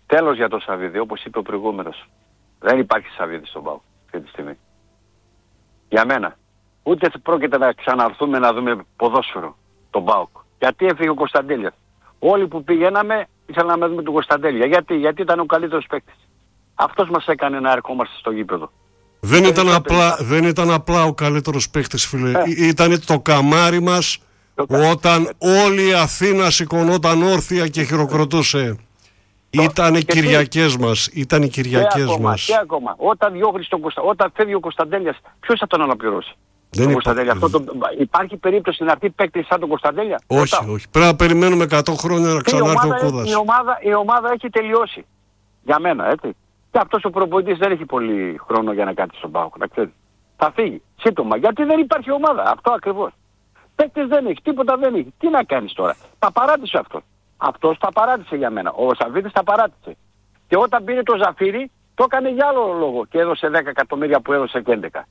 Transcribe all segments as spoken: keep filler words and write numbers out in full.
Τέλος για το Σαββίδι, όπως είπε ο προηγούμενος. Δεν υπάρχει Σαββίδι στον ΠΑΟΚ αυτή τη στιγμή. Για μένα. Ούτε πρόκειται να ξαναρθούμε να δούμε ποδόσφαιρο τον ΠΑΟΚ. Γιατί έφυγε ο Κωνσταντέλιας. Όλοι που πηγαίναμε ήθελαν να δούμε τον Κωνσταντέλια. Γιατί, Γιατί ήταν ο καλύτερος παίκτης. Αυτός μας έκανε να ερχόμαστε στο γήπεδο. Δεν ήταν, απλά, δεν ήταν απλά ο καλύτερος παίκτης, φίλε. Ε. Ήταν το καμάρι μας το όταν κα... όλη η Αθήνα σηκωνόταν όρθια και χειροκροτούσε. Το... Ήτανε και Κυριακές τι... μας. Ήταν οι Κυριακές και ακόμα, μας. Και ακόμα. Όταν, τον Κωνστα... όταν φεύγει ο Κωνσταντέλιας, ποιος θα τον αναπληρώσει? Δεν υπά... Αυτό το... Υπάρχει περίπτωση να έρθει παίκτη σαν τον Κωνσταντέλια? Όχι, Ρωτάω. όχι. Πρέπει να περιμένουμε εκατό χρόνια να ξανάρθει ο Κούδας. Η ομάδα, η ομάδα έχει τελειώσει. Για μένα, έτσι. Και αυτός ο προπονητής δεν έχει πολύ χρόνο για να κάνει στον ΠΑΟΚ, να ξέρει. Θα φύγει. Σύντομα. Γιατί δεν υπάρχει ομάδα. Αυτό ακριβώς. Παίκτης δεν έχει. Τίποτα δεν έχει. Τι να κάνεις τώρα. Τα παράτησε αυτό. Αυτός τα παράτησε για μένα. Ο Σαββίδης τα παράτησε. Και όταν πήρε το Ζαφύρι, το έκανε για άλλο λόγο. Και έδωσε δέκα εκατομμύρια που έδωσε και έντεκα.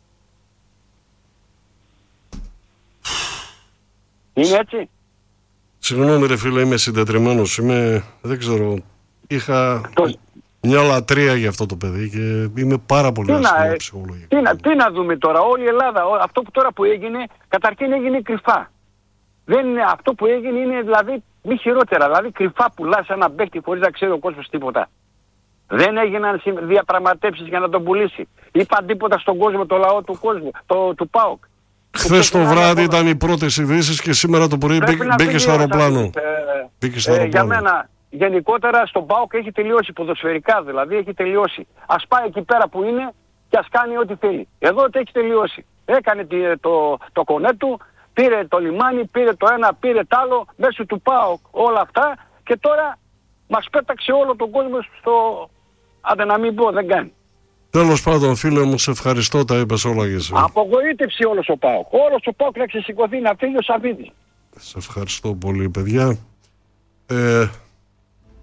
Είναι έτσι. Συγγνώμη ρε φίλε, είμαι συντετριμμένος. Είμαι, δεν ξέρω, είχα το... μια λατρεία για αυτό το παιδί και είμαι πάρα πολύ άσχημο ψυχολογικά. Τι να, τι να δούμε τώρα, όλη η Ελλάδα, αυτό που τώρα που έγινε, καταρχήν έγινε κρυφά. Δεν είναι, αυτό που έγινε είναι δηλαδή μη χειρότερα, δηλαδή κρυφά πουλάς ένα παίκτη χωρίς να ξέρει ο κόσμος τίποτα. Δεν έγιναν διαπραγματεύσεις για να τον πουλήσει. Είπαν τίποτα στον κόσμο, το λαό του κόσμου, το, του ΠΑΟΚ. Χθες το βράδυ ήταν οι πρώτες ειδήσεις και σήμερα το πρωί μπήκε στο αεροπλάνο. Ε, μπήκε στο ε, αεροπλάνο. Για μένα, γενικότερα στον ΠΑΟΚ έχει τελειώσει, ποδοσφαιρικά δηλαδή έχει τελειώσει. Ας πάει εκεί πέρα που είναι και ας κάνει ό,τι θέλει. Εδώ το έχει τελειώσει. Έκανε το, το, το κονέ του, πήρε το λιμάνι, πήρε το ένα, πήρε το άλλο, μέσω του ΠΑΟΚ όλα αυτά και τώρα μας πέταξε όλο τον κόσμο στο... Άντε να μην πω, δεν κάνει. Τέλος πάντων, φίλε μου, σε ευχαριστώ, τα είπες όλα για εσύ. Απογοήτευση όλος ο ΠΑΟΚ. Όλος ο ΠΑΟΚ να ξεσηκωθεί, να φύγει ο Σαββίδης. Σε ευχαριστώ πολύ, παιδιά. Ε,